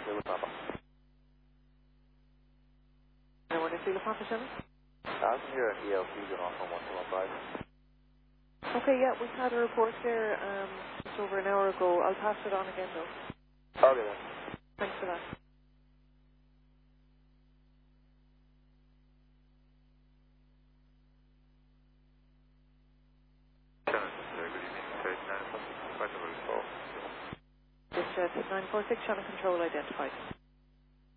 Zulu Papa. Anyone in Zulu Papa, Shannon? I was here at ELC going off on 115. Okay, yeah, we had a report there just over an hour ago. I'll pass it on again, though. Okay then. Thanks for that. Shannon, good evening. Stage 9, 5 4. This 946 Shannon Control identified.